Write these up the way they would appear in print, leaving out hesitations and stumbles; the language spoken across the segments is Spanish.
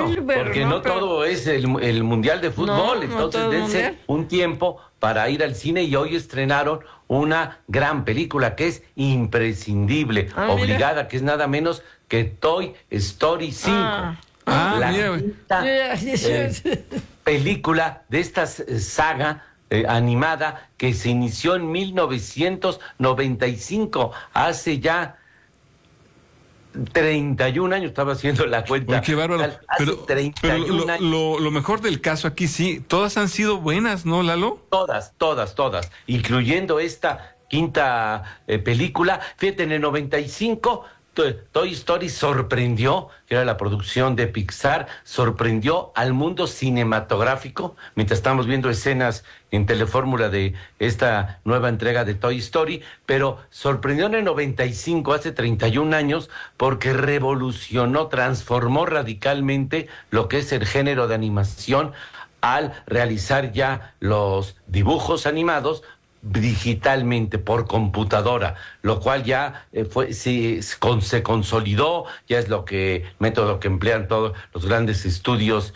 porque no todo es el Mundial de Fútbol, entonces dense un tiempo para ir al cine y hoy estrenaron una gran película que es imprescindible, obligada, que es nada menos que Toy Story 5. La quinta película de esta saga animada que se inició en 1995, hace ya 31 años, estaba haciendo la cuenta. Oye, qué bárbaro. Hace 31 años. Lo mejor del caso aquí, sí, todas han sido buenas, ¿no, Lalo? Todas, incluyendo esta quinta película. Fíjate, en el 95 Toy Story sorprendió, que era la producción de Pixar, sorprendió al mundo cinematográfico, mientras estamos viendo escenas en Telefórmula de esta nueva entrega de Toy Story, pero sorprendió en el 95, hace 31 años, porque revolucionó, transformó radicalmente lo que es el género de animación al realizar ya los dibujos animados digitalmente por computadora, lo cual ya se consolidó, ya es método que emplean todos los grandes estudios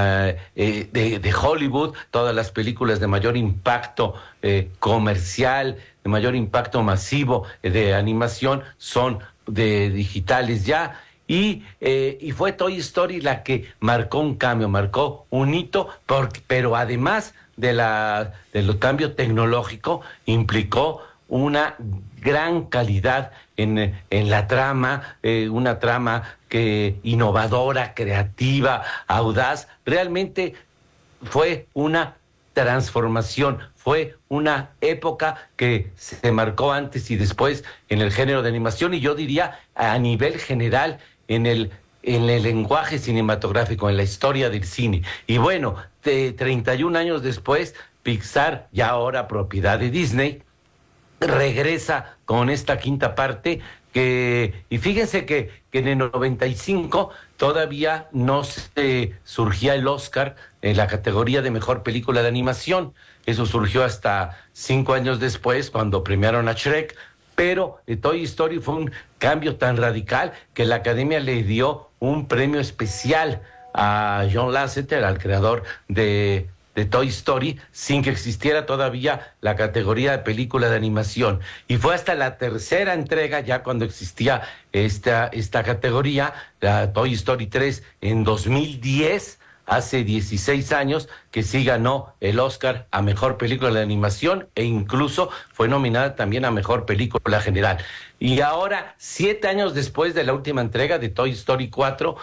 de Hollywood. Todas las películas de mayor impacto comercial, de mayor impacto masivo de animación son de digitales ya. Y fue Toy Story la que marcó un cambio, marcó un hito, pero además del cambio tecnológico, implicó una gran calidad en la trama, una trama innovadora, creativa, audaz. Realmente fue una transformación, fue una época que se marcó antes y después en el género de animación, y yo diría a nivel general en el lenguaje cinematográfico, en la historia del cine. Y bueno, 31 años después, Pixar, ya ahora propiedad de Disney, regresa con esta quinta parte y fíjense que en el 95 todavía no se surgía el Oscar en la categoría de mejor película de animación. Eso surgió hasta 5 años después, cuando premiaron a Shrek. Pero Toy Story fue un cambio tan radical que la Academia le dio un premio especial a John Lasseter, al creador de Toy Story, sin que existiera todavía la categoría de película de animación. Y fue hasta la tercera entrega, ya cuando existía esta categoría, la Toy Story 3, en 2010, hace 16 años, que sí ganó el Oscar a Mejor Película de Animación, e incluso fue nominada también a Mejor Película General. Y ahora, 7 años después de la última entrega de Toy Story 4,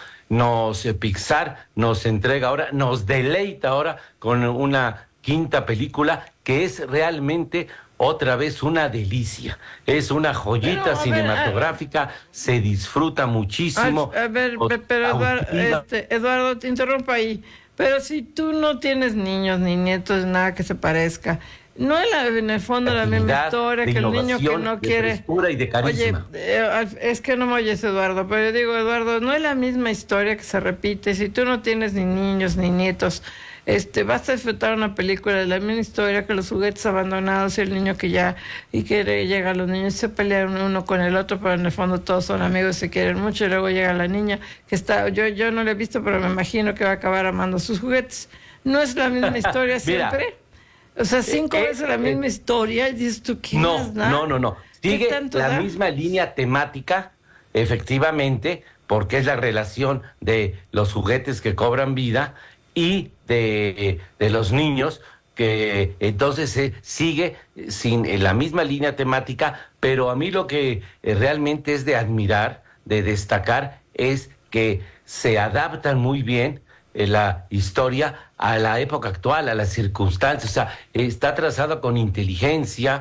Pixar nos entrega ahora, nos deleita ahora con una quinta película que es realmente otra vez una delicia. Es una joyita cinematográfica, se disfruta muchísimo. Pero Eduardo, te interrumpo ahí. Pero si tú no tienes niños ni nietos, nada que se parezca, no es en el fondo la misma historia que el niño que no quiere. Frescura y de carisma. Oye, es que no me oyes, Eduardo, pero yo digo, Eduardo, no es la misma historia que se repite. Si tú no tienes ni niños ni nietos, vas a disfrutar una película de la misma historia que los juguetes abandonados y el niño que llega a los niños, se pelean uno con el otro, pero en el fondo todos son amigos, se quieren mucho, y luego llega la niña que yo no la he visto, pero me imagino que va a acabar amando sus juguetes. No es la misma historia siempre. O sea, 5 veces la misma historia, y dices tú, ¿qué más da? No. Sigue la misma línea temática, efectivamente, porque es la relación de los juguetes que cobran vida y de los niños, que entonces sigue sin la misma línea temática, pero a mí lo que realmente es de admirar, de destacar, es que se adaptan muy bien la historia a la época actual, a las circunstancias. O sea, está trazado con inteligencia,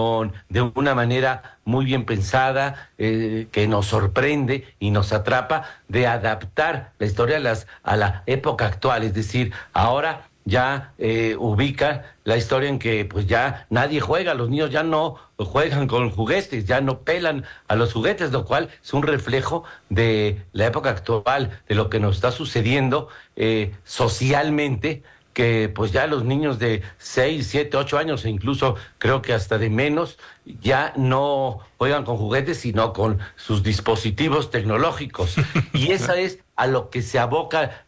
de una manera muy bien pensada, que nos sorprende y nos atrapa, de adaptar la historia a la época actual. Es decir, ahora ya ubica la historia en que pues ya nadie juega, los niños ya no juegan con juguetes, ya no pelan a los juguetes, lo cual es un reflejo de la época actual, de lo que nos está sucediendo socialmente, que pues ya los niños de 6, 7, 8 años, e incluso creo que hasta de menos, ya no juegan con juguetes, sino con sus dispositivos tecnológicos. Y esa es a lo que se aboca